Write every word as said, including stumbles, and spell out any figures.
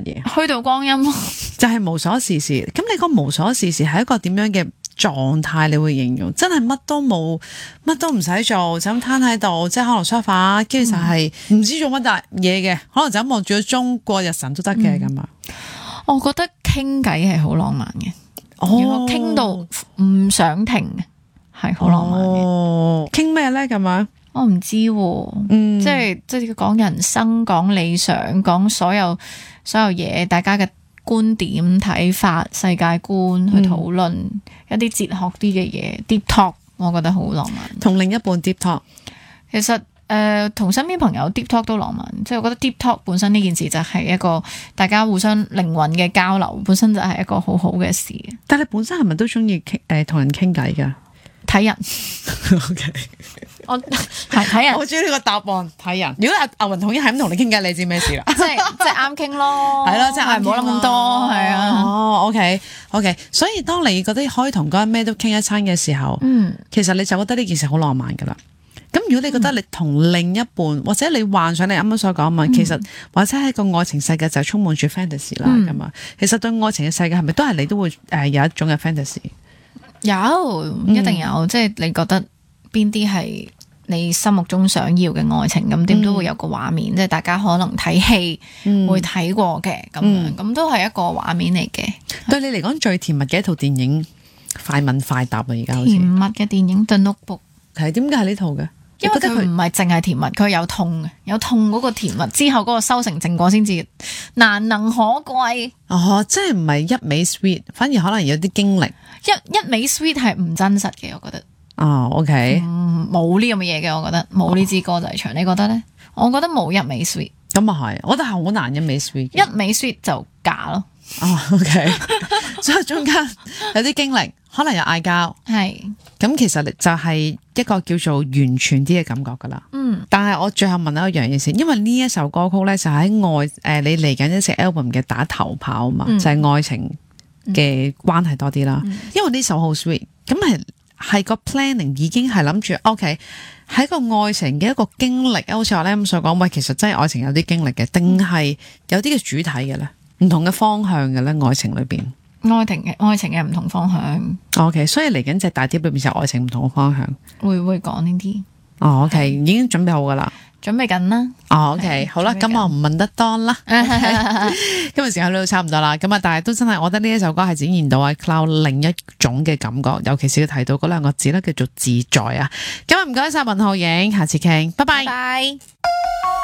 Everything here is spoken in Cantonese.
嘢？ 虛度光陰咯， 就係無所事事。咁你個無所事事係一個點樣嘅狀態？你會形容真係乜都冇，乜都唔使做，就咁攤喺度，即係可能梳化，跟住就係唔知做乜大嘢嘅，可能就咁望住個鐘過日神都得嘅咁啊。 我覺得傾偈係好浪漫嘅，如果傾到唔想停，係好浪漫嘅。 哦，傾咩咧咁啊？ 我唔知喎， 嗯， 即係即係講人生、講理想、講所有所有嘢，大家嘅觀點、睇法、世界觀去討論一啲哲學啲嘅嘢，deep talk，我覺得好浪漫。 同另一半 deep talk， 其實誒，同、呃、身邊朋友 deep talk 都浪漫，即係我覺得 deep talk 本身呢件事就係一個大家互相靈魂嘅交流，本身就係一個好好嘅事。 但係你本身係咪都中意傾誒同人傾偈噶？ 睇人 ，OK， 我係睇人， 我中意呢個答案，睇人。如果阿阿雲同意係咁同你傾偈，你知咩事啦？ 即係即係啱傾咯， 係咯，即係係唔好諗咁多，係啊。 哦，OK OK，所以當你覺得可以同嗰個人咩都傾一餐嘅時候， 嗯， 其實你就覺得呢件事好浪漫噶啦。咁如果你覺得你同另一半或者你幻想你啱啱所講嘛，其實或者係個愛情世界就充滿住 fantasy 啦咁啊。其實對愛情嘅世界係咪都係你都會誒有一種嘅 fantasy？ 有，一定有，嗯、即係你覺得邊啲係你心目中想要嘅愛情，咁點都會有個畫面，嗯、即係大家可能睇戲會睇過嘅，咁、嗯、樣，咁都係一個畫面嚟嘅。 對你嚟講最甜蜜嘅一套電影，快問快答啊！而家好似甜蜜嘅電影《The Notebook》， 係點解係呢套嘅？ 因為佢唔係淨係甜蜜，佢有痛嘅，有痛嗰個甜蜜之後嗰個修成正果先至難能可貴。 哦，即係唔係一味 sweet，反而可能有啲經歷。 一一味 sweet 係唔真實嘅，我覺得。 哦 OK， 冇呢咁嘅嘢嘅，我覺得冇呢支歌仔唱，你覺得咧？我覺得冇一味 sweet。 咁啊係，我覺得係好難一味 sweet。 一味 sweet 就假咯。 哦 OK，所以中間有啲經歷，可能有嗌交。係。咁其實就係一個叫做完全啲嘅感覺噶啦。嗯。但係我最後問一樣嘢先，因為呢一首歌曲咧就喺愛誒、呃、你嚟緊一隻 album 嘅打頭炮啊嘛，嗯、就係愛情嘅關係多啲啦。嗯、因為呢首好 sweet，咁係係個 planning 已經係諗住 OK 喺個愛情嘅一個經歷，好似我咧咁所講，喂，其實真係愛情有啲經歷嘅，定係有啲嘅主題嘅咧，唔同嘅方向嘅咧，愛情裏邊。 愛情嘅愛情嘅唔同方向。 OK， 所以嚟緊隻大碟裏面就愛情唔同嘅方向， 會會講呢啲。 哦 OK， 已經準備好噶啦。 準備緊啦。 哦 OK， 好啦，咁我唔問得多啦。今日時間都差唔多啦，咁啊，但係都真係，我覺得呢一首歌係展現到阿 Cloud 另一種嘅感覺，尤其是佢提到嗰兩個字咧，叫做自在啊。今日唔該晒文浩影，下次傾，拜拜。拜拜。